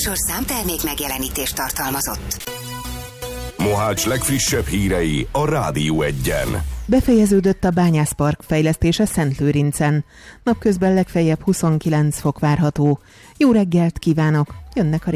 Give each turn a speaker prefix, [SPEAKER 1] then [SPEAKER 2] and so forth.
[SPEAKER 1] műsor számtermék megjelenítést tartalmazott.
[SPEAKER 2] Mohács legfrissebb hírei a Rádió 1-en.
[SPEAKER 3] Befejeződött a bányászpark fejlesztése Szentlőrincen. Napközben legfeljebb 29 fok várható. Jó reggelt kívánok! Jönnek a